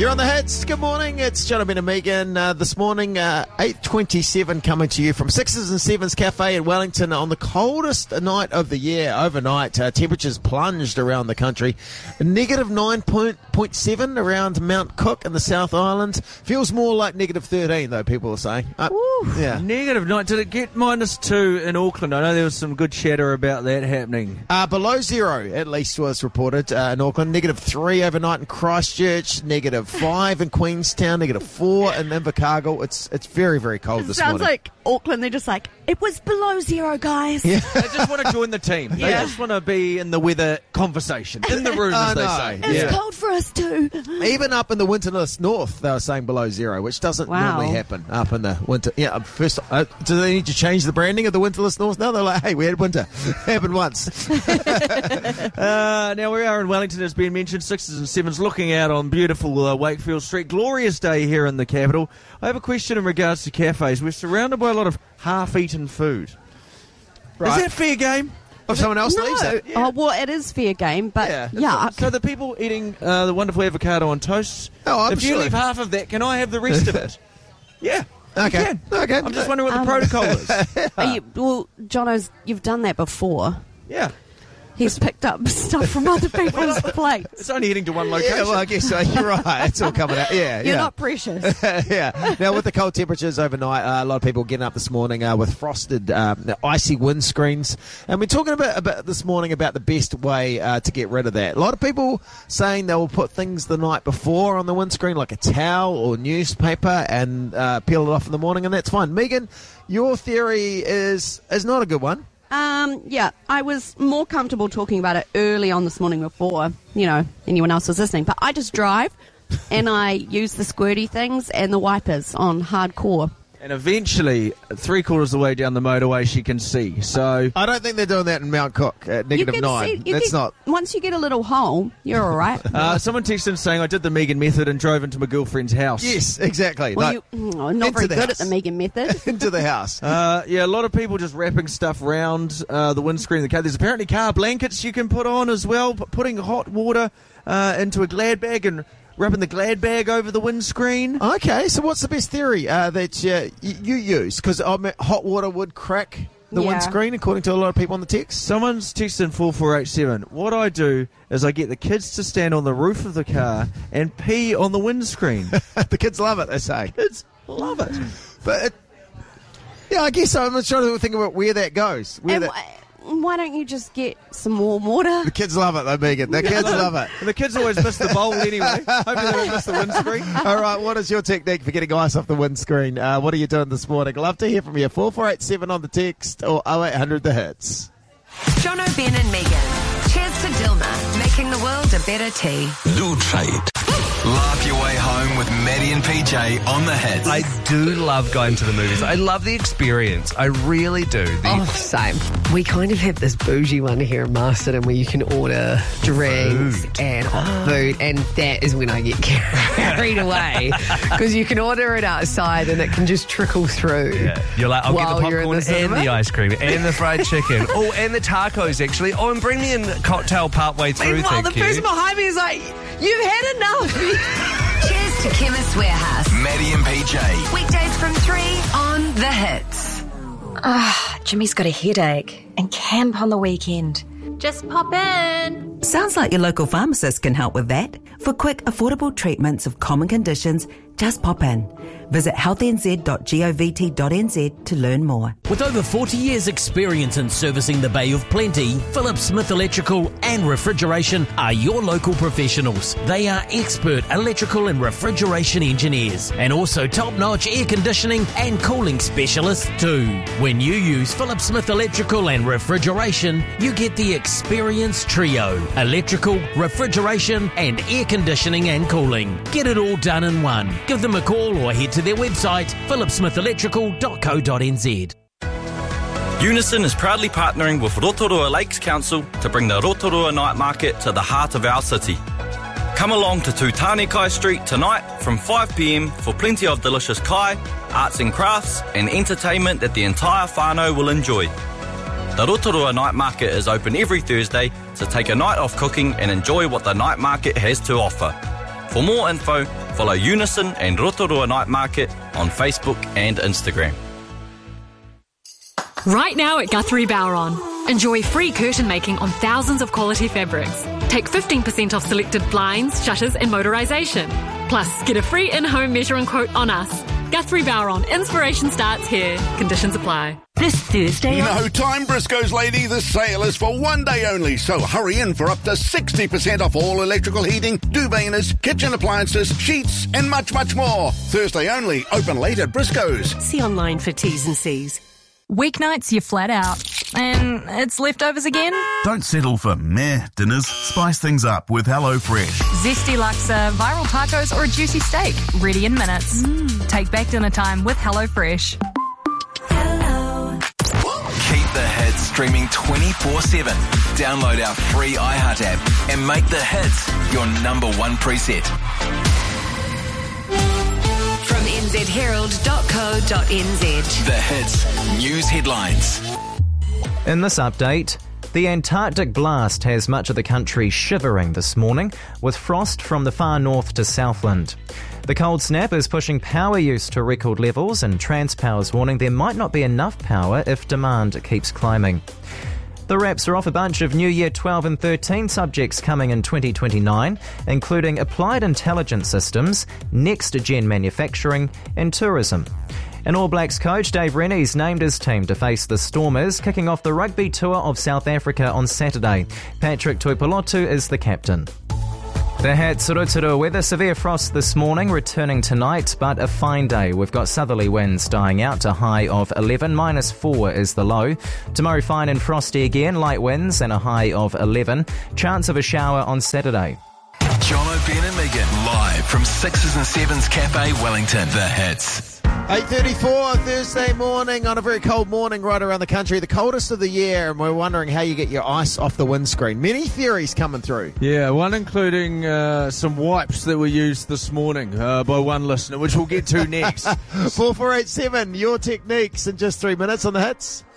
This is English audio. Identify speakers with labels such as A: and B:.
A: You're on the hits. Good morning. It's John, Ben and Megan. This morning, 8:27 coming to you from Sixes and Sevens Cafe in Wellington on the coldest night of the year. Overnight, temperatures plunged around the country. Negative 9.7 around Mount Cook in the South Island. Feels more like negative 13, though, people are saying. Yeah.
B: Negative 9. Did it get -2 in Auckland? I know there was some good chatter about that happening.
A: Below zero, at least, was reported in Auckland. Negative 3 overnight in Christchurch. Negative 5 in Queenstown. Negative 4 in Invercargill. It's very, very cold this morning.
C: Sounds like Auckland. They're just like, it was below zero, guys.
A: Yeah.
B: They just want to join the team. They just want to be in the weather conversation. In the room, as they say.
C: It's cold for us too.
A: Even up in the winterless north, they were saying below zero, which doesn't normally happen up in the winter. Yeah, first, do they need to change the branding of the winterless north now? They're like, hey, we had winter. Happened once.
B: Now we are in Wellington, as been mentioned, Sixes and Sevens, looking out on beautiful Wakefield Street. Glorious day here in the capital. I have a question in regards to cafes. We're surrounded by a lot of half-eaten food. Right. Is that fair game?
A: If someone else leaves it.
C: Yeah. Oh, well, it is fair game, but yuck.
B: So the people eating the wonderful avocado on toast, if you
A: sure.
B: leave half of that, can I have the rest of it? Yeah.
A: Okay. Okay.
B: I'm just wondering what the protocol is.
C: Well, Jono's, you've done that before.
B: Yeah.
C: He's picked up stuff from other people's plates.
B: It's only heading to one location.
A: Yeah, well, I guess so. You're right. It's all coming out. Yeah,
C: You're not precious.
A: Yeah. Now, with the cold temperatures overnight, a lot of people getting up this morning with frosted, icy windscreens. And we're talking about this morning about the best way to get rid of that. A lot of people saying they will put things the night before on the windscreen, like a towel or newspaper, and peel it off in the morning, and that's fine. Megan, your theory is not a good one.
C: Yeah, I was more comfortable talking about it early on this morning before, anyone else was listening. But I just drive and I use the squirty things and the wipers on hardcore.
B: And eventually, 3/4 of the way down the motorway, she can see. So
A: I don't think they're doing that in Mount Cook at negative 9. That's not.
C: Once you get a little hole, you're all right.
B: Someone texted in saying, I did the Megan method and drove into my girlfriend's house.
A: Yes, exactly.
C: Well, not very good at the Megan method.
A: Into the house.
B: Yeah, a lot of people just wrapping stuff around the windscreen of the car. There's apparently car blankets you can put on as well. Putting hot water into a Glad bag and wrapping the Glad bag over the windscreen.
A: Okay, so what's the best theory that you use? Because hot water would crack the windscreen, according to a lot of people on the text.
B: Someone's texted in 4487. What I do is I get the kids to stand on the roof of the car and pee on the windscreen.
A: The kids love it, they say.
B: Kids love it.
A: But, I guess so. I'm trying to think about where that goes.
C: Why don't you just get some warm water?
A: The kids love it, though, Megan. The kids love it.
B: And the kids always miss the bowl anyway. Hopefully they don't miss the windscreen.
A: All right, what is your technique for getting ice off the windscreen? What are you doing this morning? Love to hear from you. 4487 on the text or 0800 the hits.
D: Jono, Ben and Megan. Cheers to Dilma, making the world a better tea.
E: Lutrait. Laugh your way home with Maddie and PJ on the hits.
F: I do love going to the movies. I love the experience. I really do.
G: Same. We kind of have this bougie one here in Masterton where you can order drinks and hot food, and that is when I get carried away because you can order it outside and it can just trickle through.
F: Yeah. You're like, I'll get the popcorn
G: the
F: and the ice cream and the fried chicken. Oh, and the tacos, actually. Oh, and bring me in cocktail partway through,
G: Meanwhile, the person behind me is like, you've had enough.
D: Cheers to Chemist Warehouse.
E: Maddie and PJ.
D: Weekdays from 3 on The Hits.
H: Jimmy's got a headache and camp on the weekend.
I: Just pop in.
J: Sounds like your local pharmacist can help with that. For quick, affordable treatments of common conditions, just pop in. Visit healthnz.govt.nz to learn more.
K: With over 40 years' experience in servicing the Bay of Plenty, Phillips Smith Electrical and Refrigeration are your local professionals. They are expert electrical and refrigeration engineers and also top-notch air conditioning and cooling specialists too. When you use Phillips Smith Electrical and Refrigeration, you get the experience trio: electrical, refrigeration and air conditioning and cooling. Get it all done in one. Give them a call or head to their website, phillipsmithelectrical.co.nz.
L: Unison is proudly partnering with Rotorua Lakes Council to bring the Rotorua Night Market to the heart of our city. Come along to Tūtane Kai Street tonight from 5 p.m. for plenty of delicious kai, arts and crafts and entertainment that the entire whānau will enjoy. The Rotorua Night Market is open every Thursday, so take a night off cooking and enjoy what the night market has to offer. For more info, follow Unison and Rotorua Night Market on Facebook and Instagram.
M: Right now at Guthrie Bowron, enjoy free curtain making on thousands of quality fabrics. Take 15% off selected blinds, shutters and motorisation. Plus, get a free in-home measuring quote on us. Guthrie Bowron, inspiration starts here. Conditions apply.
N: This Thursday...
O: No time, Briscoe's lady. The sale is for one day only, so hurry in for up to 60% off all electrical heating, duveiners, kitchen appliances, sheets and much, much more. Thursday only, open late at Briscoe's.
N: See online for T's and C's.
P: Weeknights, you're flat out. And it's leftovers again?
Q: Don't settle for meh dinners. Spice things up with HelloFresh.
P: Zesty laksa, viral tacos, or a juicy steak. Ready in minutes. Take back dinner time with HelloFresh.
E: Keep the hits streaming 24/7. Download our free iHeart app and make the hits your number one preset.
D: From nzherald.co.nz.
E: The hits news headlines.
R: In this update, the Antarctic blast has much of the country shivering this morning, with frost from the far north to Southland. The cold snap is pushing power use to record levels, and Transpower's warning there might not be enough power if demand keeps climbing. The wraps are off a bunch of New Year 12 and 13 subjects coming in 2029, including applied intelligence systems, next-gen manufacturing and tourism. And All Blacks coach Dave Rennie's named his team to face the Stormers, kicking off the rugby tour of South Africa on Saturday. Patrick Tuipulotu is the captain. The Hats Rotorua weather, severe frost this morning, returning tonight, but a fine day. We've got southerly winds dying out to high of 11, -4 is the low. Tomorrow fine and frosty again, light winds and a high of 11. Chance of a shower on Saturday.
E: John O'Brien and Megan, live from 6s and 7s Cafe Wellington. The hits.
A: 8:34 Thursday morning on a very cold morning right around the country, the coldest of the year, and we're wondering how you get your ice off the windscreen. Many theories coming through.
B: Yeah, one including some wipes that were used this morning by one listener, which we'll get to next.
A: 4487, your techniques in just 3 minutes on the hits.